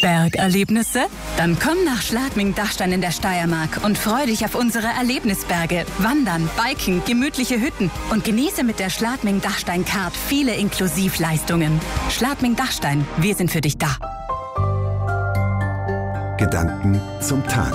Bergerlebnisse? Dann komm nach Schladming-Dachstein in der Steiermark und freu dich auf unsere Erlebnisberge, Wandern, Biken, gemütliche Hütten und genieße mit der Schladming-Dachstein-Card viele Inklusivleistungen. Schladming-Dachstein, wir sind für dich da. Gedanken zum Tag.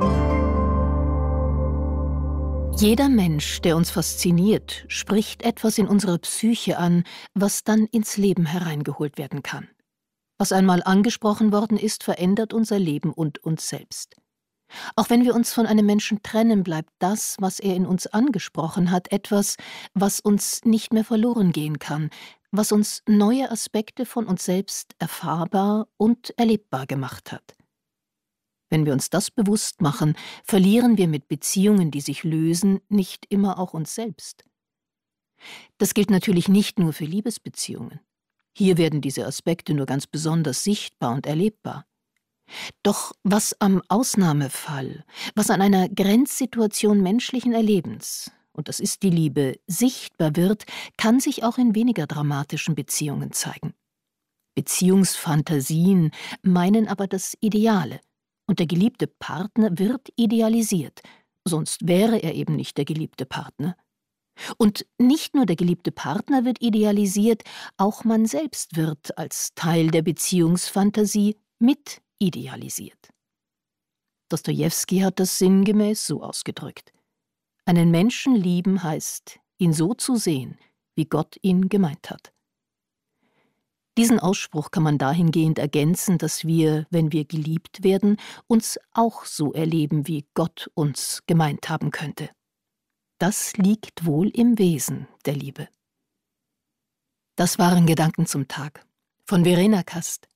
Jeder Mensch, der uns fasziniert, spricht etwas in unserer Psyche an, was dann ins Leben hereingeholt werden kann. Was einmal angesprochen worden ist, verändert unser Leben und uns selbst. Auch wenn wir uns von einem Menschen trennen, bleibt das, was er in uns angesprochen hat, etwas, was uns nicht mehr verloren gehen kann, was uns neue Aspekte von uns selbst erfahrbar und erlebbar gemacht hat. Wenn wir uns das bewusst machen, verlieren wir mit Beziehungen, die sich lösen, nicht immer auch uns selbst. Das gilt natürlich nicht nur für Liebesbeziehungen. Hier werden diese Aspekte nur ganz besonders sichtbar und erlebbar. Doch was am Ausnahmefall, was an einer Grenzsituation menschlichen Erlebens, und das ist die Liebe, sichtbar wird, kann sich auch in weniger dramatischen Beziehungen zeigen. Beziehungsfantasien meinen aber das Ideale, und der geliebte Partner wird idealisiert, sonst wäre er eben nicht der geliebte Partner. Und nicht nur der geliebte Partner wird idealisiert, auch man selbst wird als Teil der Beziehungsfantasie mit idealisiert. Dostojewski hat das sinngemäß so ausgedrückt: Einen Menschen lieben heißt, ihn so zu sehen, wie Gott ihn gemeint hat. Diesen Ausspruch kann man dahingehend ergänzen, dass wir, wenn wir geliebt werden, uns auch so erleben, wie Gott uns gemeint haben könnte. Das liegt wohl im Wesen der Liebe. Das waren Gedanken zum Tag von Verena Kast.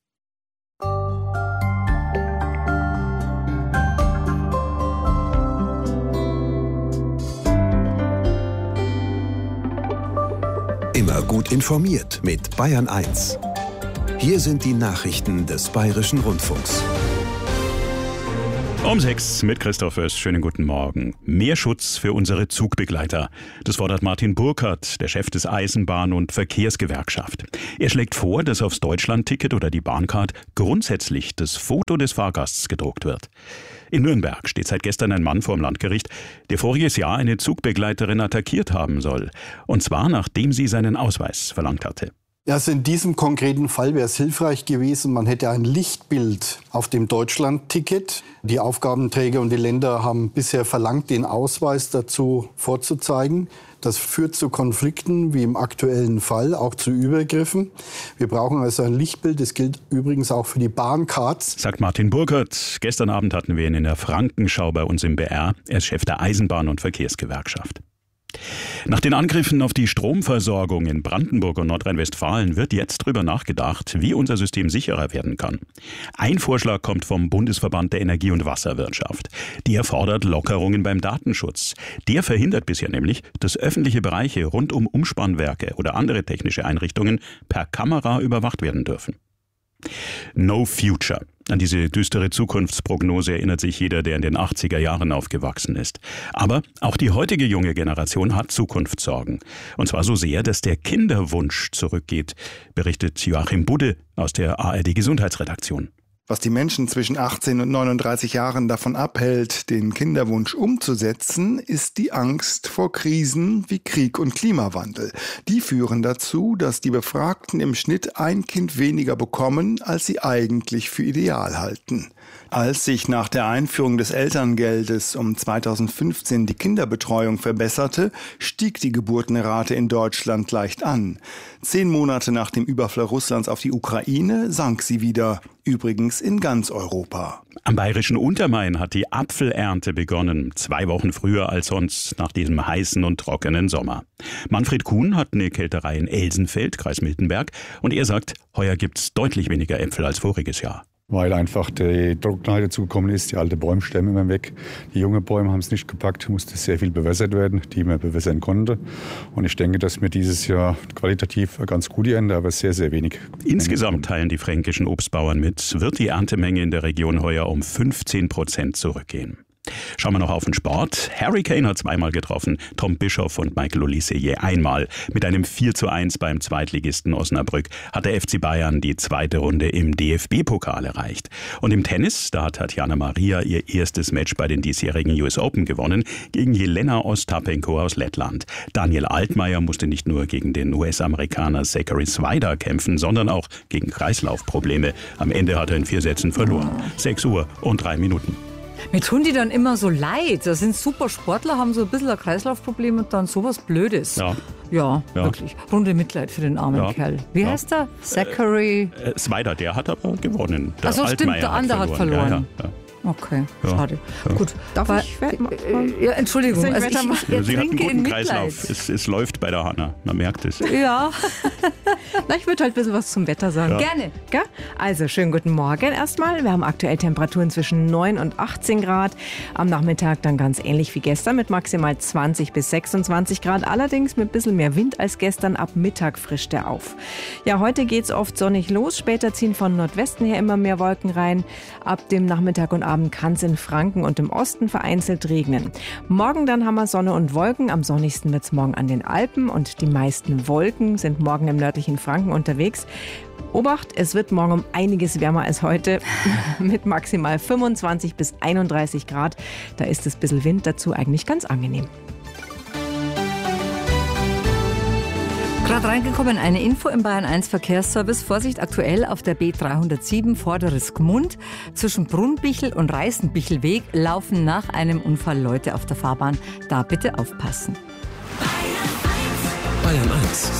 Immer gut informiert mit Bayern 1. Hier sind die Nachrichten des Bayerischen Rundfunks. Um 6 mit Christoph Öst. Schönen guten Morgen. Mehr Schutz für unsere Zugbegleiter. Das fordert Martin Burkhardt, der Chef des Eisenbahn- und Verkehrsgewerkschaft. Er schlägt vor, dass aufs Deutschlandticket oder die Bahncard grundsätzlich das Foto des Fahrgasts gedruckt wird. In Nürnberg steht seit gestern ein Mann vor dem Landgericht, der voriges Jahr eine Zugbegleiterin attackiert haben soll. Und zwar, nachdem sie seinen Ausweis verlangt hatte. Also in diesem konkreten Fall wäre es hilfreich gewesen, man hätte ein Lichtbild auf dem Deutschlandticket. Die Aufgabenträger und die Länder haben bisher verlangt, den Ausweis dazu vorzuzeigen. Das führt zu Konflikten, wie im aktuellen Fall, auch zu Übergriffen. Wir brauchen also ein Lichtbild. Das gilt übrigens auch für die Bahncards. Sagt Martin Burkhardt. Gestern Abend hatten wir ihn in der Frankenschau bei uns im BR. Er ist Chef der Eisenbahn- und Verkehrsgewerkschaft. Nach den Angriffen auf die Stromversorgung in Brandenburg und Nordrhein-Westfalen wird jetzt darüber nachgedacht, wie unser System sicherer werden kann. Ein Vorschlag kommt vom Bundesverband der Energie- und Wasserwirtschaft. Der fordert Lockerungen beim Datenschutz. Der verhindert bisher nämlich, dass öffentliche Bereiche rund um Umspannwerke oder andere technische Einrichtungen per Kamera überwacht werden dürfen. No Future. An diese düstere Zukunftsprognose erinnert sich jeder, der in den 80er Jahren aufgewachsen ist. Aber auch die heutige junge Generation hat Zukunftssorgen. Und zwar so sehr, dass der Kinderwunsch zurückgeht, berichtet Joachim Budde aus der ARD-Gesundheitsredaktion. Was die Menschen zwischen 18 und 39 Jahren davon abhält, den Kinderwunsch umzusetzen, ist die Angst vor Krisen wie Krieg und Klimawandel. Die führen dazu, dass die Befragten im Schnitt ein Kind weniger bekommen, als sie eigentlich für ideal halten. Als sich nach der Einführung des Elterngeldes um 2015 die Kinderbetreuung verbesserte, stieg die Geburtenrate in Deutschland leicht an. 10 Monate nach dem Überfall Russlands auf die Ukraine sank sie wieder, übrigens in ganz Europa. Am bayerischen Untermain hat die Apfelernte begonnen, 2 Wochen früher als sonst nach diesem heißen und trockenen Sommer. Manfred Kuhn hat eine Kälterei in Elsenfeld, Kreis Miltenberg, und er sagt, heuer gibt's deutlich weniger Äpfel als voriges Jahr. Weil einfach die Trockenheit dazugekommen ist, die alten Bäume waren weg. Die jungen Bäume haben es nicht gepackt, musste sehr viel bewässert werden, die man bewässern konnte. Und ich denke, dass wir dieses Jahr qualitativ eine ganz gute Ernte, aber sehr, sehr wenig. Insgesamt teilen die fränkischen Obstbauern mit, wird die Erntemenge in der Region heuer um 15% zurückgehen. Schauen wir noch auf den Sport. Harry Kane hat zweimal getroffen, Tom Bischoff und Michael Olise je einmal. Mit einem 4:1 beim Zweitligisten Osnabrück hat der FC Bayern die zweite Runde im DFB-Pokal erreicht. Und im Tennis, da hat Tatjana Maria ihr erstes Match bei den diesjährigen US Open gewonnen, gegen Jelena Ostapenko aus Lettland. Daniel Altmaier musste nicht nur gegen den US-Amerikaner Zachary Swider kämpfen, sondern auch gegen Kreislaufprobleme. Am Ende hat er in 4 Sätzen verloren. 6 Uhr und 3 Minuten. Mir tun die dann immer so leid. Das sind super Sportler, haben so ein bisschen ein Kreislaufproblem und dann sowas Blödes. Ja, wirklich. Runde Mitleid für den armen Kerl. Wie heißt der? Zachary? Swider, der hat aber gewonnen. Ach so, stimmt, der andere hat verloren. Ja. Okay, schade. Ja. Gut. Darf ich wetten? Ja, Entschuldigung. Also Sie hat einen guten Kreislauf. Es läuft bei der Hanna. Man merkt es. Ja. Na, ich würde halt ein bisschen was zum Wetter sagen. Ja. Gerne. Gell? Also, schönen guten Morgen erstmal. Wir haben aktuell Temperaturen zwischen 9 und 18 Grad. Am Nachmittag dann ganz ähnlich wie gestern mit maximal 20 bis 26 Grad. Allerdings mit ein bisschen mehr Wind als gestern. Ab Mittag frischt er auf. Ja, heute geht es oft sonnig los. Später ziehen von Nordwesten her immer mehr Wolken rein. Ab dem Nachmittag und Abend kann es in Franken und im Osten vereinzelt regnen. Morgen dann haben wir Sonne und Wolken. Am sonnigsten wird es morgen an den Alpen und die meisten Wolken sind morgen im nördlichen Franken unterwegs. Obacht, es wird morgen um einiges wärmer als heute mit maximal 25 bis 31 Grad. Da ist es ein bisschen Wind dazu eigentlich ganz angenehm. Gerade reingekommen, eine Info im Bayern 1 Verkehrsservice. Vorsicht, aktuell auf der B307 Vorderes Gmund. Zwischen Brunnbichel und Reißenbichelweg laufen nach einem Unfall Leute auf der Fahrbahn. Da bitte aufpassen. Bayern 1.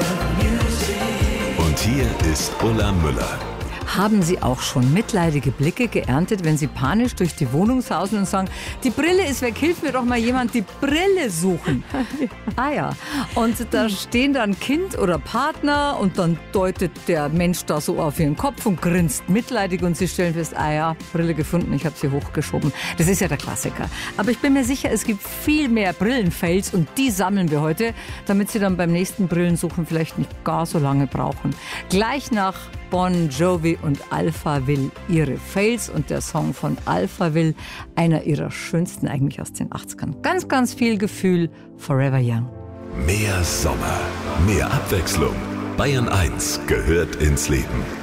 Und hier ist Ulla Müller. Haben Sie auch schon mitleidige Blicke geerntet, wenn Sie panisch durch die Wohnung sausen und sagen, die Brille ist weg, hilf mir doch mal jemand, die Brille suchen. Ah ja, und da stehen dann Kind oder Partner und dann deutet der Mensch da so auf ihren Kopf und grinst mitleidig und Sie stellen fest, ah ja, Brille gefunden, ich habe sie hochgeschoben. Das ist ja der Klassiker. Aber ich bin mir sicher, es gibt viel mehr Brillenfails und die sammeln wir heute, damit Sie dann beim nächsten Brillensuchen vielleicht nicht gar so lange brauchen. Gleich nach Bon Jovi und Alphaville ihre Fails und der Song von Alphaville, einer ihrer schönsten eigentlich aus den 80ern. Ganz, ganz viel Gefühl, Forever Young. Mehr Sommer, mehr Abwechslung. Bayern 1 gehört ins Leben.